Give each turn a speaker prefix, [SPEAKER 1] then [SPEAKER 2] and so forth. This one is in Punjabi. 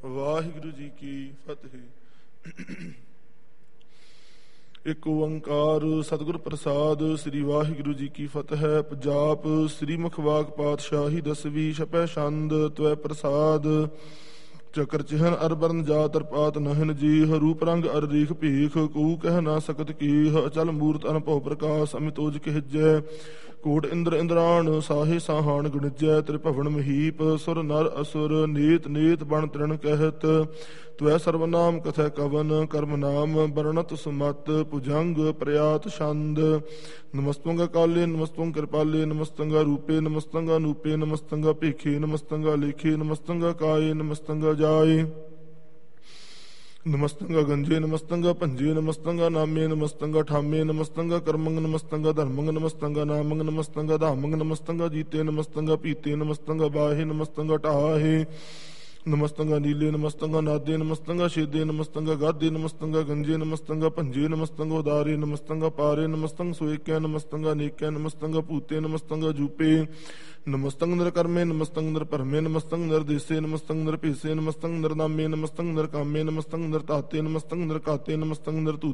[SPEAKER 1] ਵਾਹਿਗੁਰੂ ਜੀ ਕੀ ਫਤਿਹ। ਇੱਕ ਓੰਕਾਰ ਸਤਿਗੁਰ ਪ੍ਰਸਾਦ। ਸ੍ਰੀ ਵਾਹਿਗੁਰੂ ਜੀ ਕੀ ਫਤਿਹ। ਜਾਪ ਸ੍ਰੀ ਮੁਖਵਾਕ ਪਾਤਸ਼ਾਹੀ ਦਸਵੀਂ ਛਪੈ ਛੰਦ ਤਵੈ ਪ੍ਰਸਾਦ। ਚੱਕਰ ਚਿਹਨ ਅਰ ਬਰਨ ਜਾਤ ਅਰ ਪਾਤ ਨਹਿਨ ਜੀਹ। ਰੂਪ ਰੰਗ ਅਰ ਰੀਖ ਭੀਖ ਕੂ ਕਹਿ ਨਾ ਸਕਤ ਕੀਹ। ਅਚਲ ਮੂਰਤ ਅਨਭਉ ਪ੍ਰਕਾਸ਼ ਅਮਿਤੋਜ ਕਹਿਜੈ। ਕੋਟ ਇੰਦਰ ਇੰਦਰਾਣ ਸਾਹੇ ਸਾਹਾਨ ਗਣਿਜੈ। ਤ੍ਰਿਭਵਨ ਮਹੀਪ ਸੁਰ ਨਰ ਅਸੁਰ ਨੀਤ ਨੀਤ ਬਣ ਤ੍ਰਿਣ ਕਹਿਤ। ਤਵੈ ਸਰਵਨਾਮ ਕਥੈ ਕਵਨ ਕਰਮ ਨਾਮ ਬਰਣਤ ਸੁਮਤ। ਭੁਜੰਗ ਪ੍ਰਿਆਤ ਛੰਦ। ਨਮਸਤੰਗਾ ਕਾਲੇ ਨਮਸਤੰ ਕਿਰਪਾਲੇ ਨਮਸਤੰਗਾ ਰੂਪੇ ਨਮਸਤੰਗਾ ਨੂਪੇ ਨਮਸਤੰਗਾ ਭੇਖੇ ਨਮਸਤੰਗਾ ਲੇਖੇ ਨਮਸਤੰਗਾ ਕਾਏ ਨਮਸਤੰਗਾ ਜਾਏ। ਨਮਸਤੰਗਾ ਗੰਜੇ ਨਮਸਤੰਗਾ ਭੰਜੇ ਨਮਸਤੰਗਾ ਨਾਮੇ ਨਮਸਤੰਗਾ ਠਾਮੇ ਨਮਸਤੰਗਾ ਕਰਮੰਗ ਨਮਸਤੰਗਾ ਧਰਮੰਗ ਨਮਸਤੰਗਾ ਨਾਮੰਗ ਨਮਸਤੰਗਾ ਧਾਮੰਗ ਨਮਸਤੰਗਾ ਜੀਤੇ ਨਮਸਤੰਗਾ ਪੀਤੇ ਨਮਸਤੰਗਾ ਬਾਹੇ ਨਮਸਤੰਗਾ ਢਾਹੇ। ਨਮਸਤੰਗਾ ਨੀਲੇ ਨਮਸਤੰਗਾ ਨਾਦੇ ਨਮਸਤੰਗਾ ਛੇਦੇ ਨਮਸਤੰਗਾ ਗਾਦੇ ਨਮਸਤੰਗਾ ਗੰਜੇ ਨਮਸਤੰਗਾ ਭੰਜੇ ਨਮਸਤੰਗਾ ਉਦਾਰੇ ਨਮਸਤੰਗਾ ਪਾਰੇ ਨਮਸਤੰਗ ਸੋਇਕੈ ਨਮਸਤੰਗਾ ਨੇਕੈ ਨਮਸਤੰਗਾ ਭੂਤੇ ਨਮਸਤੰਗਾ ਜੂਪੇ। ਨਮਸਤੰਗ ਨਰ ਕਰਮੇ ਨਮਸਤੰਗ ਨਰ ਭਰਮੇ ਨਮਸਤੰਗ ਨਰ ਦੇਸੇ ਨਮਸਤੰਗ ਨਰ ਭੇਸੇ ਨਮਸਤੰਗ ਨਰ ਨਾਮੇ ਨਮਸਤੰਗ ਨਰ ਕਾਮੇ ਨਮਸਤੰਗ ਨਰ ਧਾਤੇ ਨਮਸਤੰਗ ਨਰ ਘਾਤੇ ਨਮਸਤੰਗ ਨਰ ਧੂਤੇ।